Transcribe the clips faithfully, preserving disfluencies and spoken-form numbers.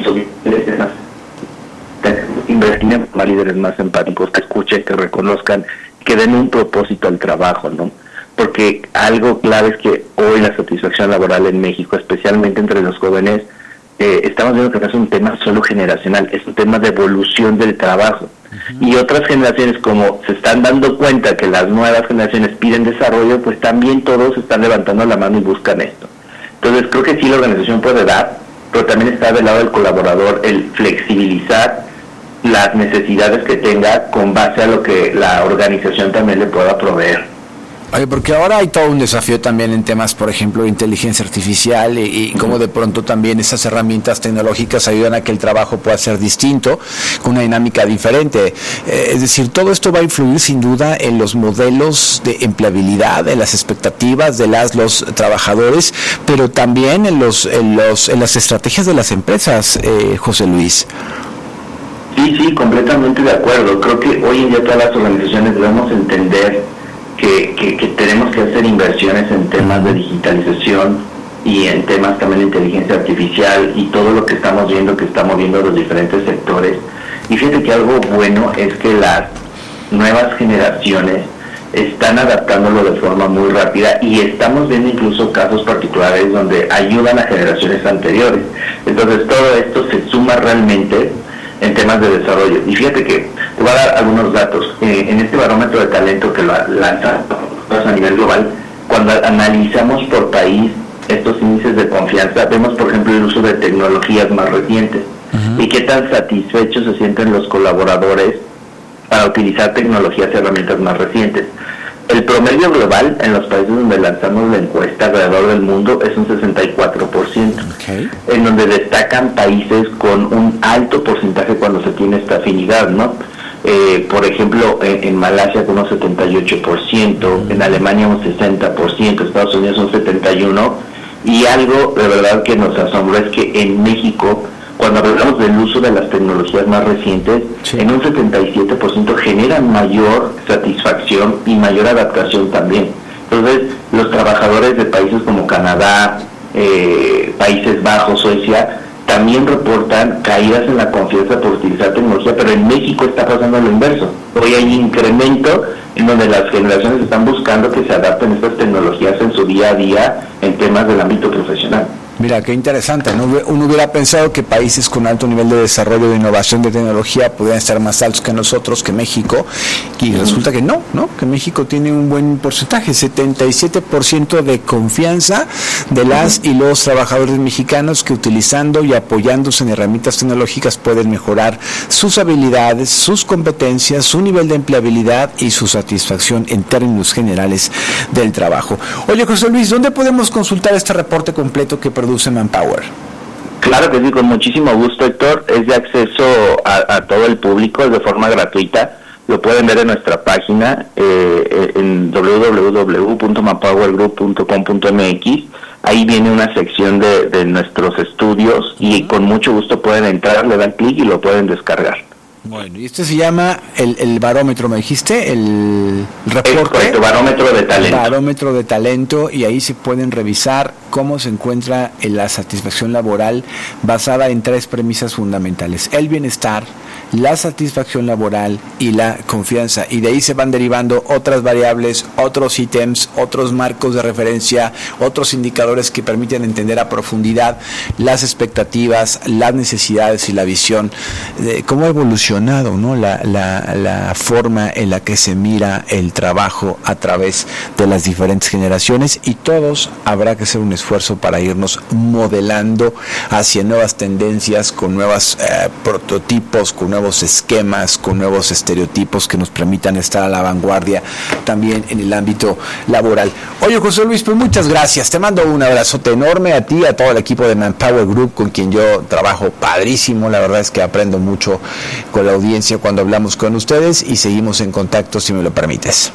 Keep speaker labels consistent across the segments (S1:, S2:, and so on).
S1: invertir en más líderes más empáticos, que escuchen, que reconozcan, que den un propósito al trabajo, ¿no? Porque algo clave es que hoy la satisfacción laboral en México, especialmente entre los jóvenes, eh, estamos viendo que no es un tema solo generacional, es un tema de evolución del trabajo. Uh-huh. Y otras generaciones, como se están dando cuenta que las nuevas generaciones piden desarrollo, pues también todos están levantando la mano y buscan esto. Entonces creo que sí la organización puede dar, pero también está del lado del colaborador el flexibilizar las necesidades que tenga con base a lo que la organización también le pueda proveer.
S2: Oye, porque ahora hay todo un desafío también en temas, por ejemplo, de inteligencia artificial y, y cómo de pronto también esas herramientas tecnológicas ayudan a que el trabajo pueda ser distinto, con una dinámica diferente. Eh, es decir, todo esto va a influir sin duda en los modelos de empleabilidad, en las expectativas de las los trabajadores, pero también en los en los en las estrategias de las empresas, eh, José Luis.
S1: Sí, sí, completamente de acuerdo. Creo que hoy en día todas las organizaciones debemos entender Que, que, que tenemos que hacer inversiones en temas de digitalización y en temas también de inteligencia artificial y todo lo que estamos viendo, que está moviendo los diferentes sectores. Y fíjate que algo bueno es que las nuevas generaciones están adaptándolo de forma muy rápida y estamos viendo incluso casos particulares donde ayudan a generaciones anteriores. Entonces todo esto se suma realmente en temas de desarrollo. Y fíjate que te voy a dar algunos datos. Eh, en este barómetro de talento que lo lanza a nivel global, cuando analizamos por país estos índices de confianza, vemos por ejemplo el uso de tecnologías más recientes. Uh-huh. Y qué tan satisfechos se sienten los colaboradores para utilizar tecnologías y herramientas más recientes. El promedio global en los países donde lanzamos la encuesta alrededor del mundo es un sesenta y cuatro por ciento, okay. En donde destacan países con un alto porcentaje cuando se tiene esta afinidad, ¿no? Eh, por ejemplo, en, en Malasia con un setenta y ocho por ciento, en Alemania un sesenta por ciento, Estados Unidos un setenta y uno por ciento, y algo de verdad que nos asombra es que en México, cuando hablamos del uso de las tecnologías más recientes, sí. En un setenta y siete por ciento generan mayor satisfacción y mayor adaptación también. Entonces, los trabajadores de países como Canadá, eh, Países Bajos, Suecia, también reportan caídas en la confianza por utilizar tecnología, pero en México está pasando lo inverso. Hoy hay incremento en donde las generaciones están buscando que se adapten estas tecnologías en su día a día en temas del ámbito profesional.
S2: Mira, qué interesante, ¿no? Uno hubiera pensado que países con alto nivel de desarrollo de innovación de tecnología podrían estar más altos que nosotros, que México, y resulta que no, ¿no? Que México tiene un buen porcentaje, setenta y siete por ciento de confianza de las y los trabajadores mexicanos que utilizando y apoyándose en herramientas tecnológicas pueden mejorar sus habilidades, sus competencias, su nivel de empleabilidad y su satisfacción en términos generales del trabajo. Oye, José Luis, ¿dónde podemos consultar este reporte completo que produce Manpower?
S1: Claro que sí, con muchísimo gusto, Héctor. Es de acceso a, a todo el público, es de forma gratuita. Lo pueden ver en nuestra página eh, en doble u doble u doble u punto manpower group punto com punto m x. Ahí viene una sección de, de nuestros estudios y con mucho gusto pueden entrar, le dan clic y lo pueden descargar.
S2: Bueno, y este se llama el, el barómetro, me dijiste, el reporte.
S1: El barómetro de talento.
S2: Barómetro de talento, y ahí se pueden revisar cómo se encuentra en la satisfacción laboral basada en tres premisas fundamentales: el bienestar, la satisfacción laboral y la confianza. Y de ahí se van derivando otras variables, otros ítems, otros marcos de referencia, otros indicadores que permiten entender a profundidad las expectativas, las necesidades y la visión de cómo evoluciona ¿no? La, la, la forma en la que se mira el trabajo a través de las diferentes generaciones, y todos habrá que hacer un esfuerzo para irnos modelando hacia nuevas tendencias, con nuevos eh, prototipos, con nuevos esquemas, con nuevos estereotipos que nos permitan estar a la vanguardia también en el ámbito laboral. Oye, José Luis, pues muchas gracias, te mando un abrazote enorme a ti, a todo el equipo de Manpower Group, con quien yo trabajo padrísimo. La verdad es que aprendo mucho con la audiencia cuando hablamos con ustedes, y seguimos en contacto, si me lo permites.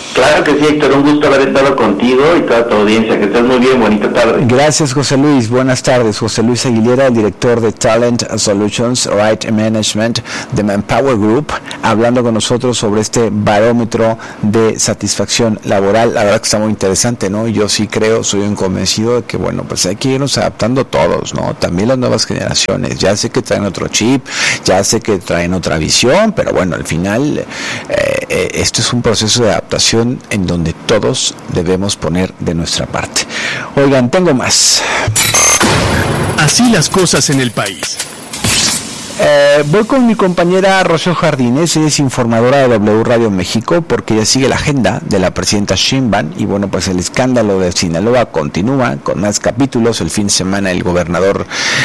S1: Claro que sí, Héctor, un gusto haber estado contigo y toda tu audiencia. Que estés muy bien, bonita tarde.
S2: Gracias, José Luis. Buenas tardes. José Luis Aguilera, el director de Talent Solutions Right Management de Manpower Group, hablando con nosotros sobre este barómetro de satisfacción laboral. La verdad que está muy interesante, ¿no? Yo sí creo, soy un convencido de que, bueno, pues hay que irnos adaptando todos, ¿no? También las nuevas generaciones. Ya sé que traen otro chip, ya sé que traen otra visión, pero bueno, al final, eh, eh, esto es un proceso de adaptación en donde todos debemos poner de nuestra parte. Oigan, tengo más.
S3: Así las cosas en el país.
S2: Eh, voy con mi compañera Rocío Jardines, ella es informadora de W Radio México, porque ella sigue la agenda de la presidenta Sheinbaum, y bueno, pues el escándalo de Sinaloa continúa con más capítulos. El fin de semana el gobernador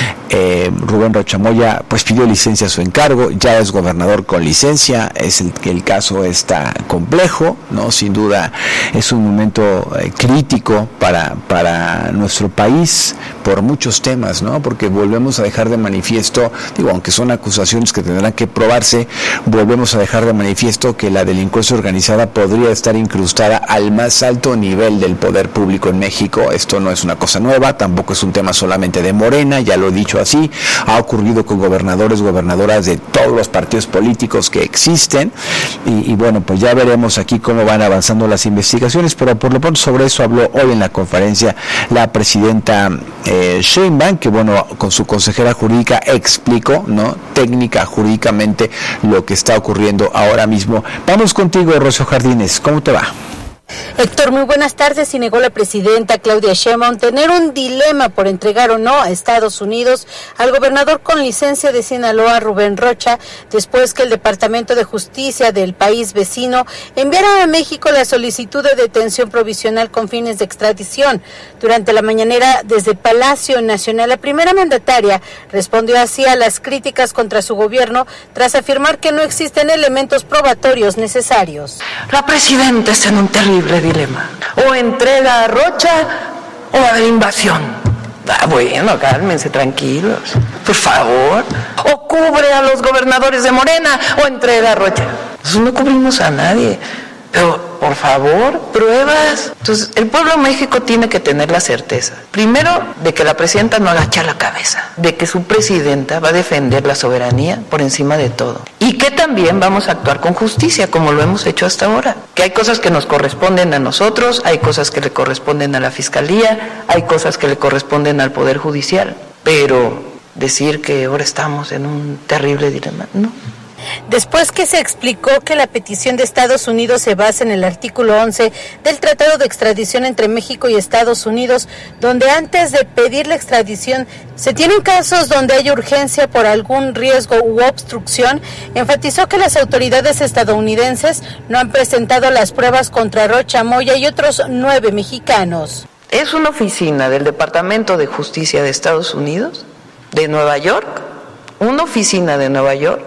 S2: eh, Rubén Rocha Moya pues pidió licencia a su encargo, ya es gobernador con licencia. Es el que el caso está complejo, no, sin duda es un momento eh, crítico para para nuestro país por muchos temas, no, porque volvemos a dejar de manifiesto, digo, aunque son acusaciones que tendrán que probarse, volvemos a dejar de manifiesto que la delincuencia organizada podría estar incrustada al más alto nivel del poder público en México. Esto no es una cosa nueva, tampoco es un tema solamente de Morena, ya lo he dicho así, ha ocurrido con gobernadores, gobernadoras de todos los partidos políticos que existen, y, y bueno, pues ya veremos aquí cómo van avanzando las investigaciones, pero por lo pronto sobre eso habló hoy en la conferencia la presidenta eh, Sheinbaum, que bueno, con su consejera jurídica explicó, ¿no?, técnica, jurídicamente, lo que está ocurriendo ahora mismo. Vamos contigo, Rocío Jardines, ¿cómo te va?
S4: Héctor, muy buenas tardes. Y negó la presidenta Claudia Sheinbaum tener un dilema por entregar o no a Estados Unidos al gobernador con licencia de Sinaloa, Rubén Rocha, después que el Departamento de Justicia del país vecino enviara a México la solicitud de detención provisional con fines de extradición. Durante la mañanera desde Palacio Nacional, la primera mandataria respondió así a las críticas contra su gobierno tras afirmar que no existen elementos probatorios necesarios.
S5: La presidenta está en un terrible dilema: o entrega a Rocha o a la invasión. Ah, bueno, cálmense, tranquilos, por favor. O cubre a los gobernadores de Morena o entrega a Rocha. Nosotros no cubrimos a nadie, pero por favor, pruebas. Entonces, el pueblo de México tiene que tener la certeza, primero, de que la presidenta no agacha la cabeza, de que su presidenta va a defender la soberanía por encima de todo, y que también vamos a actuar con justicia, como lo hemos hecho hasta ahora. Que hay cosas que nos corresponden a nosotros, hay cosas que le corresponden a la Fiscalía, hay cosas que le corresponden al Poder Judicial, pero decir que ahora estamos en un terrible dilema, no.
S4: Después que se explicó que la petición de Estados Unidos se basa en el artículo once del Tratado de Extradición entre México y Estados Unidos, donde antes de pedir la extradición se tienen casos donde hay urgencia por algún riesgo u obstrucción, enfatizó que las autoridades estadounidenses no han presentado las pruebas contra Rocha Moya y otros nueve mexicanos.
S5: Es una oficina del Departamento de Justicia de Estados Unidos, de Nueva York, una oficina de Nueva York,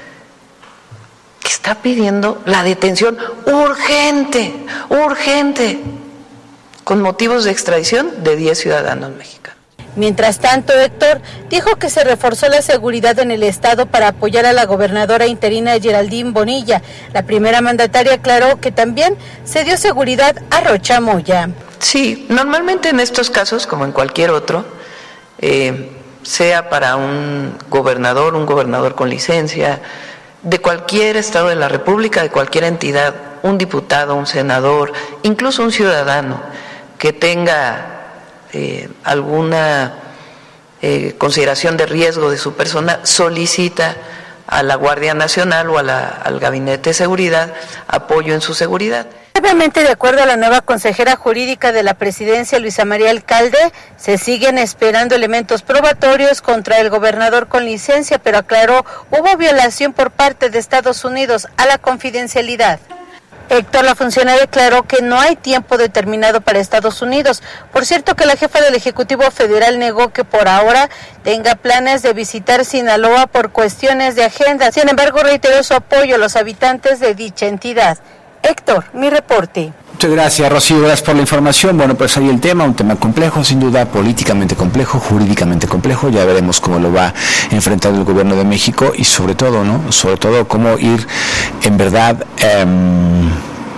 S5: que está pidiendo la detención urgente, urgente, con motivos de extradición de diez ciudadanos mexicanos.
S4: Mientras tanto, Héctor dijo que se reforzó la seguridad en el estado para apoyar a la gobernadora interina Geraldine Bonilla. La primera mandataria aclaró que también se dio seguridad a Rocha Moya.
S5: Sí, normalmente en estos casos, como en cualquier otro, eh, sea para un gobernador, un gobernador con licencia, de cualquier estado de la República, de cualquier entidad, un diputado, un senador, incluso un ciudadano que tenga eh, alguna eh, consideración de riesgo de su persona, solicita a la Guardia Nacional o a la, al Gabinete de Seguridad apoyo en su seguridad.
S4: Obviamente, de acuerdo a la nueva consejera jurídica de la presidencia, Luisa María Alcalde, se siguen esperando elementos probatorios contra el gobernador con licencia, pero aclaró, hubo violación por parte de Estados Unidos a la confidencialidad. Héctor, la funcionaria declaró que no hay tiempo determinado para Estados Unidos. Por cierto, que la jefa del Ejecutivo Federal negó que por ahora tenga planes de visitar Sinaloa por cuestiones de agenda. Sin embargo, reiteró su apoyo a los habitantes de dicha entidad. Héctor, mi reporte.
S2: Muchas gracias, Rocío, gracias por la información. Bueno, pues ahí el tema, un tema complejo, sin duda, políticamente complejo, jurídicamente complejo. Ya veremos cómo lo va enfrentando el gobierno de México y sobre todo, ¿no? Sobre todo cómo ir, en verdad, eh,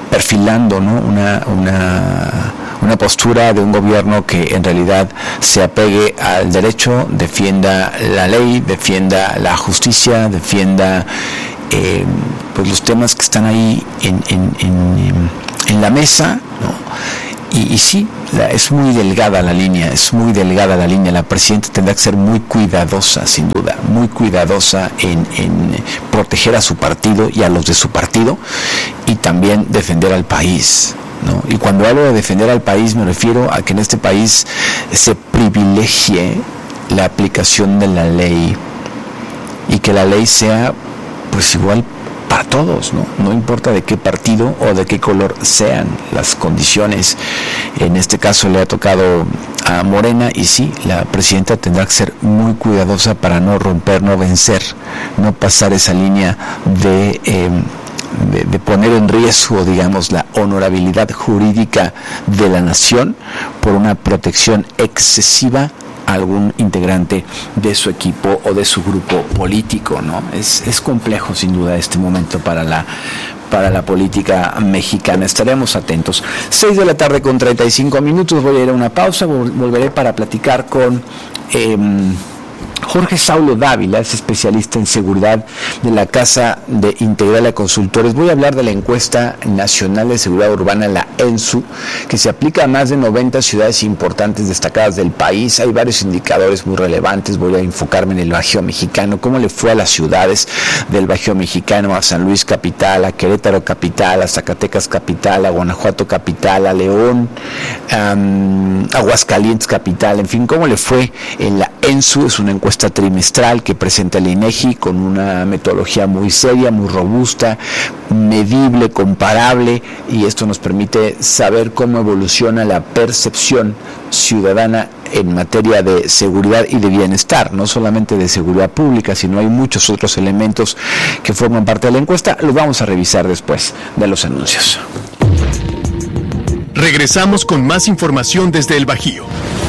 S2: perfilando, ¿no? una, una, una postura de un gobierno que en realidad se apegue al derecho, defienda la ley, defienda la justicia, defienda eh, pues los temas que están ahí en, en, en, en la mesa, ¿no? Y, y sí, la, es muy delgada la línea, es muy delgada la línea. La presidenta tendrá que ser muy cuidadosa, sin duda, muy cuidadosa en, en proteger a su partido y a los de su partido, y también defender al país, ¿no? Y cuando hablo de defender al país me refiero a que en este país se privilegie la aplicación de la ley y que la ley sea pues igual para todos, ¿no? No importa de qué partido o de qué color sean las condiciones. En este caso le ha tocado a Morena, y sí, la presidenta tendrá que ser muy cuidadosa para no romper, no vencer, no pasar esa línea de, eh, de, de poner en riesgo, digamos, la honorabilidad jurídica de la nación por una protección excesiva a algún integrante de su equipo o de su grupo político, ¿no? Es, es complejo sin duda este momento para la para la política mexicana. Estaremos atentos. seis de la tarde con treinta y cinco minutos, voy a ir a una pausa, volveré para platicar con eh, Jorge Saulo Dávila, es especialista en seguridad de la Casa de Integral a Consultores. Voy a hablar de la encuesta nacional de seguridad urbana, la ENSU, que se aplica a más de noventa ciudades importantes destacadas del país. Hay varios indicadores muy relevantes. Voy a enfocarme en el Bajío Mexicano, cómo le fue a las ciudades del Bajío Mexicano, a San Luis capital, a Querétaro capital, a Zacatecas capital, a Guanajuato capital, a León, um, Aguascalientes capital, en fin, cómo le fue en la ENSU. Es una encuesta trimestral que presenta el INEGI con una metodología muy seria, muy robusta, medible, comparable, y esto nos permite saber cómo evoluciona la percepción ciudadana en materia de seguridad y de bienestar, no solamente de seguridad pública, sino hay muchos otros elementos que forman parte de la encuesta. Los vamos a revisar después de los anuncios.
S3: Regresamos con más información desde el Bajío.